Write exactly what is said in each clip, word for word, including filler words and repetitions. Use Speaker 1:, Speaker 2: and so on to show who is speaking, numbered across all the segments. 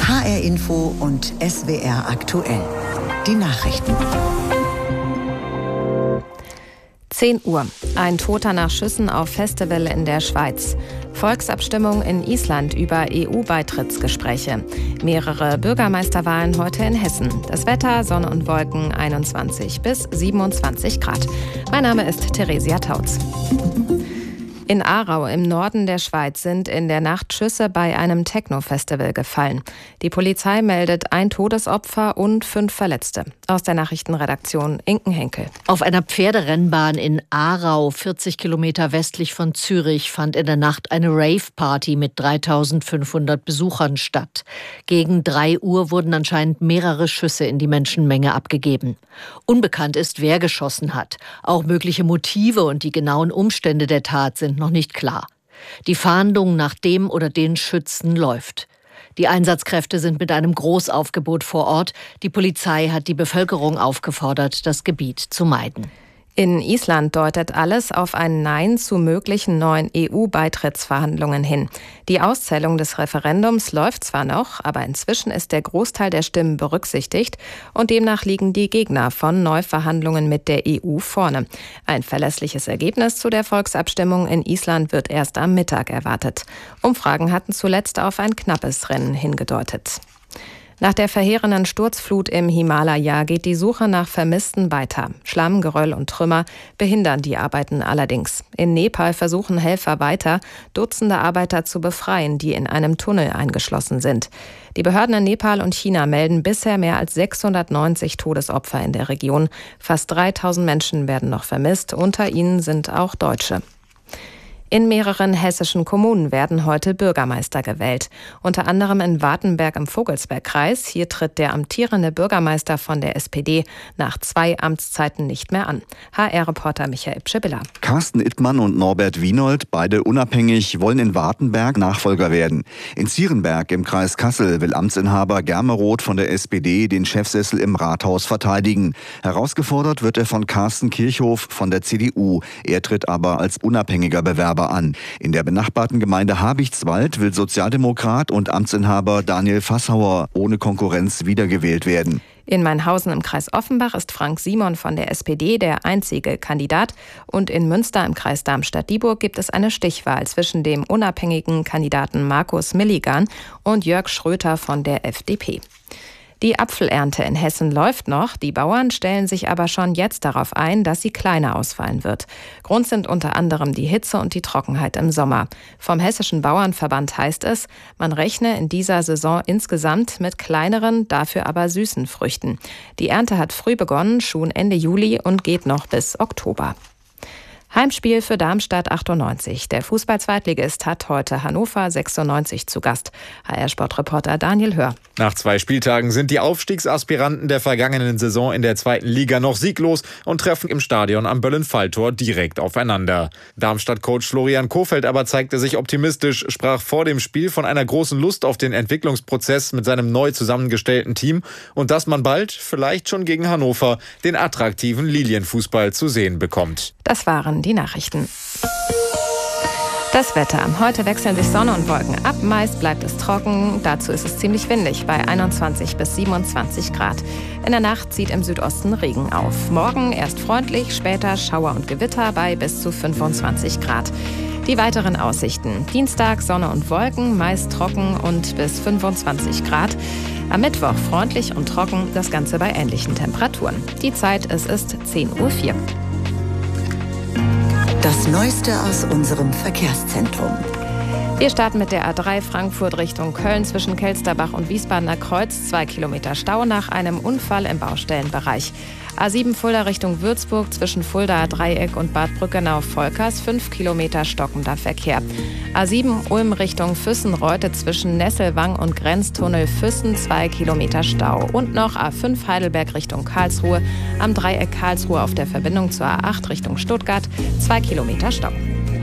Speaker 1: H R Info und S W R aktuell. Die Nachrichten.
Speaker 2: zehn Uhr. Ein Toter nach Schüssen auf Festival in der Schweiz. Volksabstimmung in Island über E U-Beitrittsgespräche. Mehrere Bürgermeisterwahlen heute in Hessen. Das Wetter, Sonne und Wolken, einundzwanzig bis siebenundzwanzig Grad. Mein Name ist Theresia Tautz. In Aarau im Norden der Schweiz sind in der Nacht Schüsse bei einem Techno-Festival gefallen. Die Polizei meldet ein Todesopfer und fünf Verletzte. Aus der Nachrichtenredaktion Inken Henkel.
Speaker 3: Auf einer Pferderennbahn in Aarau, vierzig Kilometer westlich von Zürich, fand in der Nacht eine Rave-Party mit dreitausendfünfhundert Besuchern statt. Gegen drei Uhr wurden anscheinend mehrere Schüsse in die Menschenmenge abgegeben. Unbekannt ist, wer geschossen hat. Auch mögliche Motive und die genauen Umstände der Tat sind noch nicht klar. Die Fahndung nach dem oder den Schützen läuft. Die Einsatzkräfte sind mit einem Großaufgebot vor Ort. Die Polizei hat die Bevölkerung aufgefordert, das Gebiet zu meiden.
Speaker 2: In Island deutet alles auf ein Nein zu möglichen neuen E U-Beitrittsverhandlungen hin. Die Auszählung des Referendums läuft zwar noch, aber inzwischen ist der Großteil der Stimmen berücksichtigt und demnach liegen die Gegner von Neuverhandlungen mit der E U vorne. Ein verlässliches Ergebnis zu der Volksabstimmung in Island wird erst am Mittag erwartet. Umfragen hatten zuletzt auf ein knappes Rennen hingedeutet. Nach der verheerenden Sturzflut im Himalaya geht die Suche nach Vermissten weiter. Schlamm, Geröll und Trümmer behindern die Arbeiten allerdings. In Nepal versuchen Helfer weiter, Dutzende Arbeiter zu befreien, die in einem Tunnel eingeschlossen sind. Die Behörden in Nepal und China melden bisher mehr als sechshundertneunzig Todesopfer in der Region. Fast dreitausend Menschen werden noch vermisst, unter ihnen sind auch Deutsche. In mehreren hessischen Kommunen werden heute Bürgermeister gewählt. Unter anderem in Wartenberg im Vogelsbergkreis. Hier tritt der amtierende Bürgermeister von der S P D nach zwei Amtszeiten nicht mehr an. H R-Reporter Michael Pschibilla.
Speaker 4: Carsten Ittmann und Norbert Wienold, beide unabhängig, wollen in Wartenberg Nachfolger werden. In Zierenberg im Kreis Kassel will Amtsinhaber Germeroth von der S P D den Chefsessel im Rathaus verteidigen. Herausgefordert wird er von Carsten Kirchhoff von der C D U. Er tritt aber als unabhängiger Bewerber an. In der benachbarten Gemeinde Habichtswald will Sozialdemokrat und Amtsinhaber Daniel Fassauer ohne Konkurrenz wiedergewählt werden.
Speaker 2: In Mainhausen im Kreis Offenbach ist Frank Simon von der S P D der einzige Kandidat und in Münster im Kreis Darmstadt-Dieburg gibt es eine Stichwahl zwischen dem unabhängigen Kandidaten Markus Milligan und Jörg Schröter von der F D P. Die Apfelernte in Hessen läuft noch, die Bauern stellen sich aber schon jetzt darauf ein, dass sie kleiner ausfallen wird. Grund sind unter anderem die Hitze und die Trockenheit im Sommer. Vom Hessischen Bauernverband heißt es, man rechne in dieser Saison insgesamt mit kleineren, dafür aber süßen Früchten. Die Ernte hat früh begonnen, schon Ende Juli und geht noch bis Oktober. Heimspiel für Darmstadt achtundneunzig. Der Fußball-Zweitligist hat heute Hannover sechsundneunzig zu Gast. H R-Sportreporter Daniel Hör.
Speaker 5: Nach zwei Spieltagen sind die Aufstiegsaspiranten der vergangenen Saison in der zweiten Liga noch sieglos und treffen im Stadion am Böllen-Falltor direkt aufeinander. Darmstadt-Coach Florian Kohfeldt aber zeigte sich optimistisch, sprach vor dem Spiel von einer großen Lust auf den Entwicklungsprozess mit seinem neu zusammengestellten Team und dass man bald, vielleicht schon gegen Hannover, den attraktiven Lilienfußball zu sehen bekommt.
Speaker 2: Das waren die Nachrichten. Das Wetter. Heute wechseln sich Sonne und Wolken ab. Meist bleibt es trocken. Dazu ist es ziemlich windig bei einundzwanzig bis siebenundzwanzig Grad. In der Nacht zieht im Südosten Regen auf. Morgen erst freundlich, später Schauer und Gewitter bei bis zu fünfundzwanzig Grad. Die weiteren Aussichten. Dienstag Sonne und Wolken, meist trocken und bis fünfundzwanzig Grad. Am Mittwoch freundlich und trocken, das Ganze bei ähnlichen Temperaturen. Die Zeit, es ist zehn Uhr vier.
Speaker 1: Das Neueste aus unserem Verkehrszentrum.
Speaker 2: Wir starten mit der A drei Frankfurt Richtung Köln zwischen Kelsterbach und Wiesbadener Kreuz. Zwei Kilometer Stau nach einem Unfall im Baustellenbereich. A sieben Fulda Richtung Würzburg zwischen Fuldaer Dreieck und Bad Brückenau-Volkers. Fünf Kilometer stockender Verkehr. A sieben Ulm Richtung Füssen-Reute zwischen Nesselwang und Grenztunnel Füssen. Zwei Kilometer Stau. Und noch A fünf Heidelberg Richtung Karlsruhe. Am Dreieck Karlsruhe auf der Verbindung zur A acht Richtung Stuttgart. Zwei Kilometer Stau.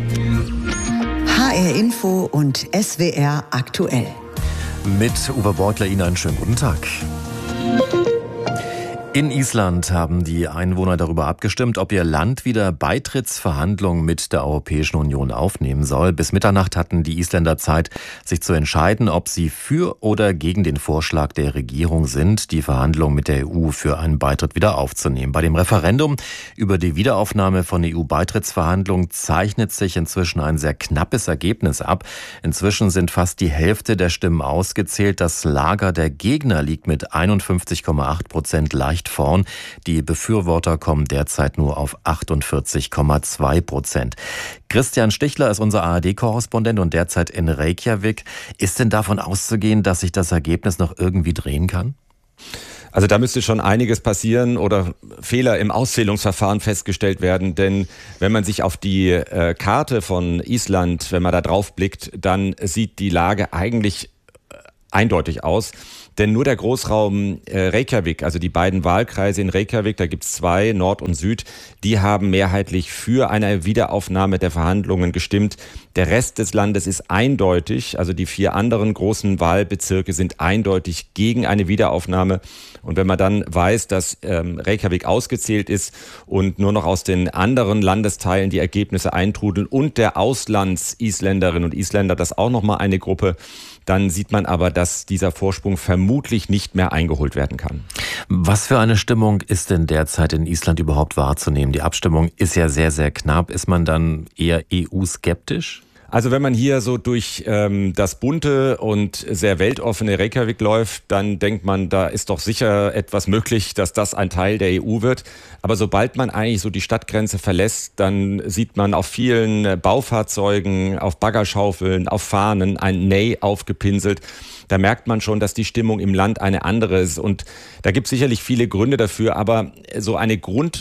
Speaker 1: H R Info und S W R aktuell.
Speaker 6: Mit Uwe Beutler Ihnen einen schönen guten Tag. In Island haben die Einwohner darüber abgestimmt, ob ihr Land wieder Beitrittsverhandlungen mit der Europäischen Union aufnehmen soll. Bis Mitternacht hatten die Isländer Zeit, sich zu entscheiden, ob sie für oder gegen den Vorschlag der Regierung sind, die Verhandlungen mit der E U für einen Beitritt wieder aufzunehmen. Bei dem Referendum über die Wiederaufnahme von E U-Beitrittsverhandlungen zeichnet sich inzwischen ein sehr knappes Ergebnis ab. Inzwischen sind fast die Hälfte der Stimmen ausgezählt. Das Lager der Gegner liegt mit einundfünfzig Komma acht Prozent leicht vorn. Die Befürworter kommen derzeit nur auf achtundvierzig Komma zwei Prozent. Christian Stichler ist unser A R D-Korrespondent und derzeit in Reykjavik. Ist denn davon auszugehen, dass sich das Ergebnis noch irgendwie drehen kann?
Speaker 7: Also da müsste schon einiges passieren oder Fehler im Auszählungsverfahren festgestellt werden, denn wenn man sich auf die äh, Karte von Island, wenn man da drauf blickt, dann sieht die Lage eigentlich äh, eindeutig aus. Denn nur der Großraum äh, Reykjavik, also die beiden Wahlkreise in Reykjavik, da gibt es zwei, Nord und Süd, die haben mehrheitlich für eine Wiederaufnahme der Verhandlungen gestimmt. Der Rest des Landes ist eindeutig, also die vier anderen großen Wahlbezirke sind eindeutig gegen eine Wiederaufnahme. Und wenn man dann weiß, dass ähm, Reykjavik ausgezählt ist und nur noch aus den anderen Landesteilen die Ergebnisse eintrudeln und der Auslands-Isländerinnen und Isländer, das auch nochmal eine Gruppe, dann sieht man aber, dass dieser Vorsprung vermutlich nicht mehr eingeholt werden kann.
Speaker 6: Was für eine Stimmung ist denn derzeit in Island überhaupt wahrzunehmen? Die Abstimmung ist ja sehr, sehr knapp. Ist man dann eher E U-skeptisch?
Speaker 7: Also wenn man hier so durch ähm, das bunte und sehr weltoffene Reykjavik läuft, dann denkt man, da ist doch sicher etwas möglich, dass das ein Teil der E U wird. Aber sobald man eigentlich so die Stadtgrenze verlässt, dann sieht man auf vielen Baufahrzeugen, auf Baggerschaufeln, auf Fahnen ein Nei aufgepinselt. Da merkt man schon, dass die Stimmung im Land eine andere ist. Und da gibt es sicherlich viele Gründe dafür. Aber so eine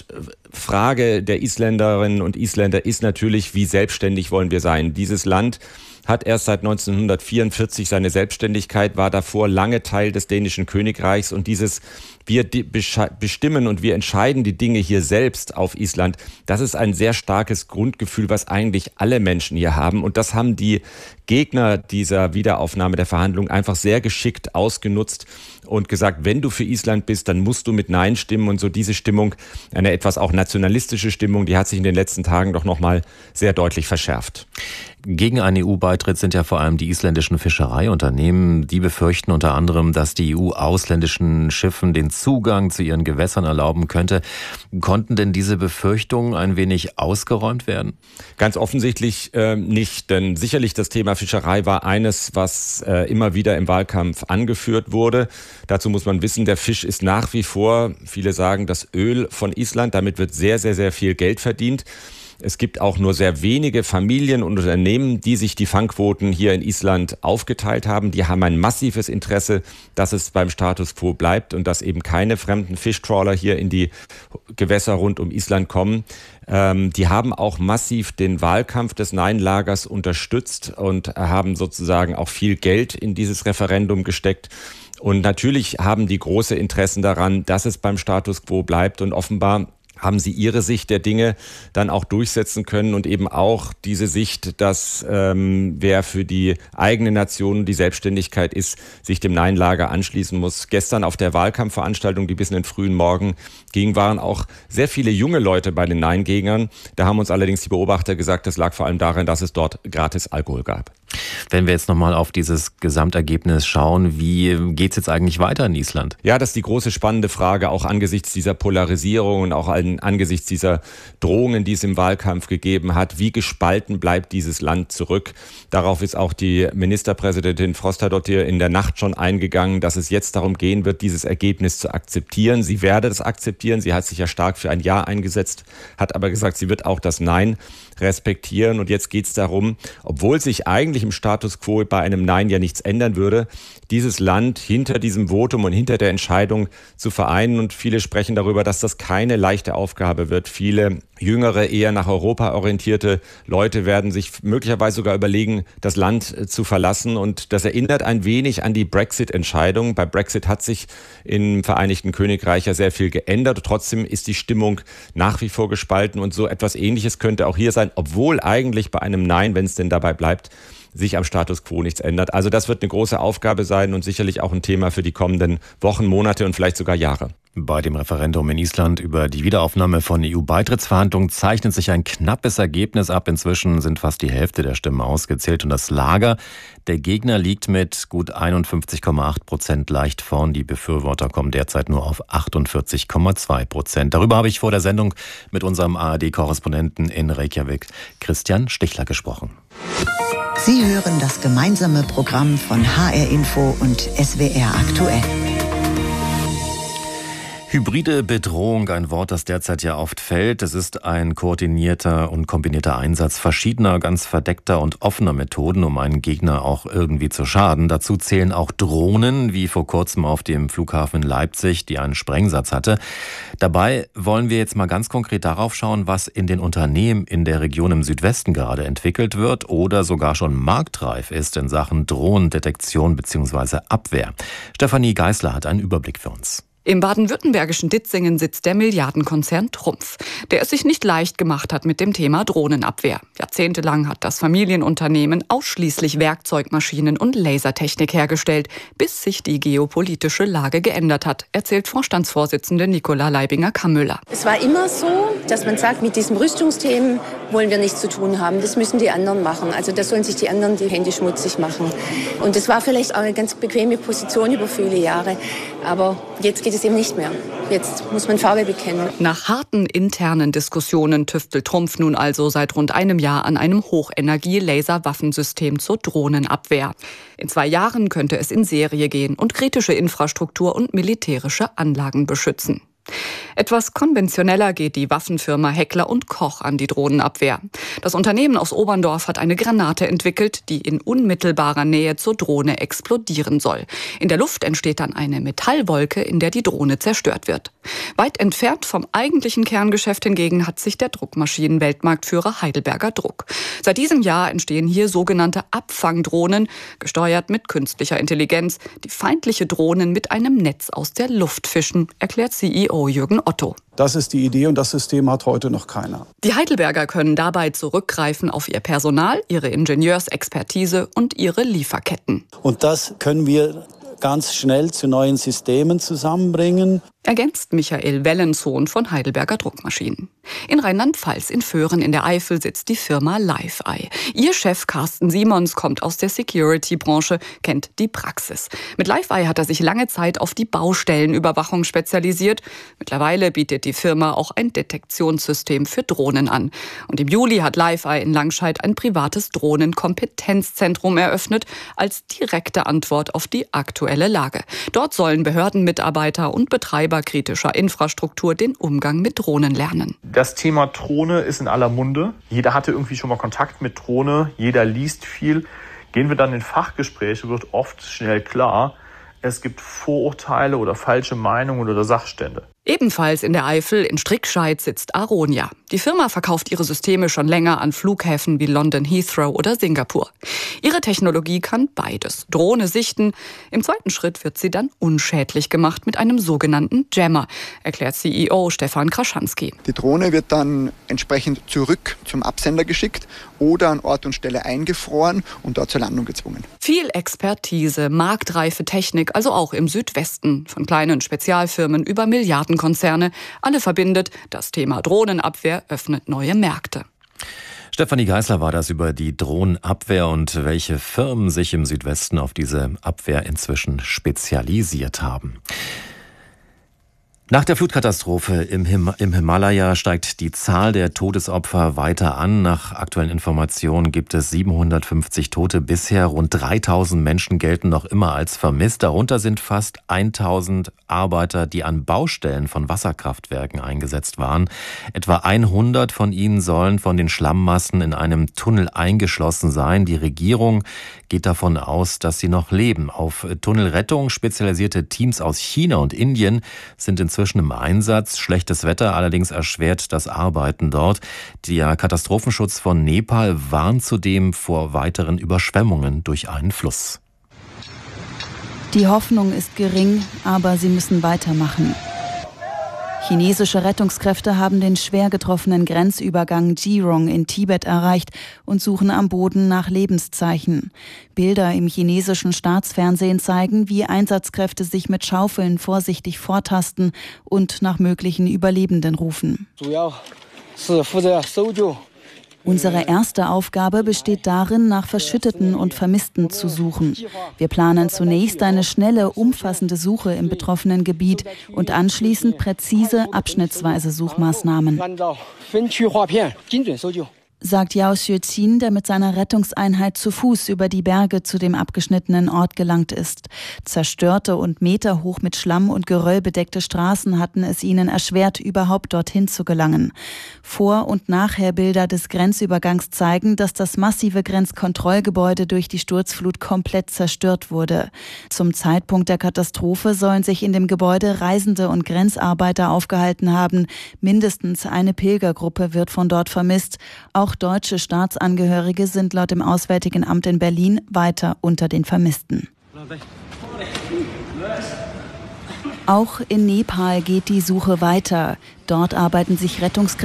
Speaker 7: Grundfrage der Isländerinnen und Isländer ist natürlich, wie selbstständig wollen wir sein? Dieses Land hat erst seit neunzehnhundertvierundvierzig seine Selbstständigkeit, war davor lange Teil des dänischen Königreichs. Und dieses wir bestimmen und wir entscheiden die Dinge hier selbst auf Island, das ist ein sehr starkes Grundgefühl, was eigentlich alle Menschen hier haben. Und das haben die Gegner dieser Wiederaufnahme der Verhandlungen einfach sehr geschickt ausgenutzt und gesagt, wenn du für Island bist, dann musst du mit Nein stimmen. Und so diese Stimmung, eine etwas auch nationalistische Stimmung, die hat sich in den letzten Tagen doch nochmal sehr deutlich verschärft.
Speaker 6: Gegen einen E U-Beitritt sind ja vor allem die isländischen Fischereiunternehmen. Die befürchten unter anderem, dass die E U ausländischen Schiffen den Zugang zu ihren Gewässern erlauben könnte. Konnten denn diese Befürchtungen ein wenig ausgeräumt werden?
Speaker 7: Ganz offensichtlich äh, nicht, denn sicherlich das Thema Fischerei war eines, was äh, immer wieder im Wahlkampf angeführt wurde. Dazu muss man wissen, der Fisch ist nach wie vor, viele sagen, das Öl von Island. Damit wird sehr, sehr, sehr viel Geld verdient. Es gibt auch nur sehr wenige Familien und Unternehmen, die sich die Fangquoten hier in Island aufgeteilt haben. Die haben ein massives Interesse, dass es beim Status quo bleibt und dass eben keine fremden Fischtrawler hier in die Gewässer rund um Island kommen. Ähm, die haben auch massiv den Wahlkampf des Nein-Lagers unterstützt und haben sozusagen auch viel Geld in dieses Referendum gesteckt. Und natürlich haben die große Interessen daran, dass es beim Status quo bleibt und offenbar haben sie ihre Sicht der Dinge dann auch durchsetzen können und eben auch diese Sicht, dass ähm, wer für die eigene Nation die Selbstständigkeit ist, sich dem Nein-Lager anschließen muss. Gestern auf der Wahlkampfveranstaltung, die bis in den frühen Morgen ging, waren auch sehr viele junge Leute bei den Nein-Gegnern. Da haben uns allerdings die Beobachter gesagt, das lag vor allem daran, dass es dort gratis Alkohol gab.
Speaker 6: Wenn wir jetzt nochmal auf dieses Gesamtergebnis schauen, wie geht es jetzt eigentlich weiter in Island?
Speaker 7: Ja, das ist die große spannende Frage, auch angesichts dieser Polarisierung und auch angesichts dieser Drohungen, die es im Wahlkampf gegeben hat. Wie gespalten bleibt dieses Land zurück? Darauf ist auch die Ministerpräsidentin Frostadottir in der Nacht schon eingegangen, dass es jetzt darum gehen wird, dieses Ergebnis zu akzeptieren. Sie werde das akzeptieren. Sie hat sich ja stark für ein Ja eingesetzt, hat aber gesagt, sie wird auch das Nein respektieren. Und jetzt geht es darum, obwohl sich eigentlich im Status quo bei einem Nein ja nichts ändern würde, dieses Land hinter diesem Votum und hinter der Entscheidung zu vereinen. Und viele sprechen darüber, dass das keine leichte Aufgabe wird. Viele jüngere, eher nach Europa orientierte Leute werden sich möglicherweise sogar überlegen, das Land zu verlassen. Und das erinnert ein wenig an die Brexit-Entscheidung. Bei Brexit hat sich im Vereinigten Königreich ja sehr viel geändert. Trotzdem ist die Stimmung nach wie vor gespalten. Und so etwas Ähnliches könnte auch hier sein, obwohl eigentlich bei einem Nein, wenn es denn dabei bleibt, sich am Status quo nichts ändert. Also das wird eine große Aufgabe sein und sicherlich auch ein Thema für die kommenden Wochen, Monate und vielleicht sogar Jahre.
Speaker 6: Bei dem Referendum in Island über die Wiederaufnahme von E U-Beitrittsverhandlungen zeichnet sich ein knappes Ergebnis ab. Inzwischen sind fast die Hälfte der Stimmen ausgezählt und das Lager der Gegner liegt mit gut einundfünfzig Komma acht Prozent leicht vorn. Die Befürworter kommen derzeit nur auf achtundvierzig Komma zwei Prozent. Darüber habe ich vor der Sendung mit unserem A R D-Korrespondenten in Reykjavik, Christian Stichler, gesprochen.
Speaker 1: Sie hören das gemeinsame Programm von H R Info und S W R aktuell.
Speaker 6: Hybride Bedrohung, ein Wort, das derzeit ja oft fällt. Es ist ein koordinierter und kombinierter Einsatz verschiedener, ganz verdeckter und offener Methoden, um einen Gegner auch irgendwie zu schaden. Dazu zählen auch Drohnen, wie vor kurzem auf dem Flughafen in Leipzig, die einen Sprengsatz hatte. Dabei wollen wir jetzt mal ganz konkret darauf schauen, was in den Unternehmen in der Region im Südwesten gerade entwickelt wird oder sogar schon marktreif ist in Sachen Drohnendetektion bzw. Abwehr. Stefanie Geisler hat einen Überblick für uns.
Speaker 8: Im baden-württembergischen Ditzingen sitzt der Milliardenkonzern Trumpf, der es sich nicht leicht gemacht hat mit dem Thema Drohnenabwehr. Jahrzehntelang hat das Familienunternehmen ausschließlich Werkzeugmaschinen und Lasertechnik hergestellt, bis sich die geopolitische Lage geändert hat, erzählt Vorstandsvorsitzende Nicola Leibinger-Kammüller.
Speaker 9: Es war immer so, dass man sagt, mit diesen Rüstungsthemen wollen wir nichts zu tun haben. Das müssen die anderen machen. Also da sollen sich die anderen die Hände schmutzig machen. Und das war vielleicht auch eine ganz bequeme Position über viele Jahre. Aber jetzt geht es eben nicht mehr. Jetzt muss man Farbe bekennen.
Speaker 8: Nach harten internen Diskussionen tüftelt Trumpf nun also seit rund einem Jahr an einem Hochenergie-Laser-Waffensystem zur Drohnenabwehr. In zwei Jahren könnte es in Serie gehen und kritische Infrastruktur und militärische Anlagen beschützen. Etwas konventioneller geht die Waffenfirma Heckler und Koch an die Drohnenabwehr. Das Unternehmen aus Oberndorf hat eine Granate entwickelt, die in unmittelbarer Nähe zur Drohne explodieren soll. In der Luft entsteht dann eine Metallwolke, in der die Drohne zerstört wird. Weit entfernt vom eigentlichen Kerngeschäft hingegen hat sich der Druckmaschinen-Weltmarktführer Heidelberger Druck. Seit diesem Jahr entstehen hier sogenannte Abfangdrohnen, gesteuert mit künstlicher Intelligenz, die feindliche Drohnen mit einem Netz aus der Luft fischen, erklärt C E O Jürgen Otto.
Speaker 10: Das ist die Idee und das System hat heute noch keiner.
Speaker 8: Die Heidelberger können dabei zurückgreifen auf ihr Personal, ihre Ingenieursexpertise und ihre Lieferketten.
Speaker 10: Und das können wir ganz schnell zu neuen Systemen zusammenbringen.
Speaker 8: Ergänzt Michael Wellensohn von Heidelberger Druckmaschinen. In Rheinland-Pfalz in Föhren in der Eifel sitzt die Firma LiveEye. Ihr Chef Carsten Simons kommt aus der Security-Branche, kennt die Praxis. Mit LiveEye hat er sich lange Zeit auf die Baustellenüberwachung spezialisiert. Mittlerweile bietet die Firma auch ein Detektionssystem für Drohnen an. Und im Juli hat LiveEye in Langscheid ein privates Drohnenkompetenzzentrum eröffnet, als direkte Antwort auf die aktuelle Lage. Dort sollen Behördenmitarbeiter und Betreiber kritischer Infrastruktur den Umgang mit Drohnen lernen.
Speaker 11: Das Thema Drohne ist in aller Munde. Jeder hatte irgendwie schon mal Kontakt mit Drohne, jeder liest viel. Gehen wir dann in Fachgespräche, wird oft schnell klar, es gibt Vorurteile oder falsche Meinungen oder Sachstände.
Speaker 8: Ebenfalls in der Eifel in Strickscheid sitzt Aronia. Die Firma verkauft ihre Systeme schon länger an Flughäfen wie London Heathrow oder Singapur. Ihre Technologie kann beides. Drohne sichten. Im zweiten Schritt wird sie dann unschädlich gemacht mit einem sogenannten Jammer, erklärt C E O Stefan Kraschanski.
Speaker 12: Die Drohne wird dann entsprechend zurück zum Absender geschickt oder an Ort und Stelle eingefroren und dort zur Landung gezwungen.
Speaker 8: Viel Expertise, marktreife Technik, also auch im Südwesten. Von kleinen Spezialfirmen über Milliarden Konzerne. Alle verbindet, das Thema Drohnenabwehr öffnet neue Märkte.
Speaker 6: Stefanie Geisler war das über die Drohnenabwehr und welche Firmen sich im Südwesten auf diese Abwehr inzwischen spezialisiert haben. Nach der Flutkatastrophe im, Him- im Himalaya steigt die Zahl der Todesopfer weiter an. Nach aktuellen Informationen gibt es siebenhundertfünfzig Tote bisher. Rund dreitausend Menschen gelten noch immer als vermisst. Darunter sind fast tausend Arbeiter, die an Baustellen von Wasserkraftwerken eingesetzt waren. Etwa hundert von ihnen sollen von den Schlammmassen in einem Tunnel eingeschlossen sein. Die Regierung geht davon aus, dass sie noch leben. Auf Tunnelrettung spezialisierte Teams aus China und Indien sind inzwischen im Einsatz. Schlechtes Wetter allerdings erschwert das Arbeiten dort. Der Katastrophenschutz von Nepal warnt zudem vor weiteren Überschwemmungen durch einen Fluss.
Speaker 13: Die Hoffnung ist gering, aber sie müssen weitermachen. Chinesische Rettungskräfte haben den schwer getroffenen Grenzübergang Jirong in Tibet erreicht und suchen am Boden nach Lebenszeichen. Bilder im chinesischen Staatsfernsehen zeigen, wie Einsatzkräfte sich mit Schaufeln vorsichtig vortasten und nach möglichen Überlebenden rufen. Unsere erste Aufgabe besteht darin, nach Verschütteten und Vermissten zu suchen. Wir planen zunächst eine schnelle, umfassende Suche im betroffenen Gebiet und anschließend präzise, abschnittsweise Suchmaßnahmen, sagt Yao Xueqin, der mit seiner Rettungseinheit zu Fuß über die Berge zu dem abgeschnittenen Ort gelangt ist. Zerstörte und meterhoch mit Schlamm und Geröll bedeckte Straßen hatten es ihnen erschwert, überhaupt dorthin zu gelangen. Vor- und Nachherbilder des Grenzübergangs zeigen, dass das massive Grenzkontrollgebäude durch die Sturzflut komplett zerstört wurde. Zum Zeitpunkt der Katastrophe sollen sich in dem Gebäude Reisende und Grenzarbeiter aufgehalten haben. Mindestens eine Pilgergruppe wird von dort vermisst. Auch deutsche Staatsangehörige sind laut dem Auswärtigen Amt in Berlin weiter unter den Vermissten. Auch in Nepal geht die Suche weiter. Dort arbeiten sich Rettungskräfte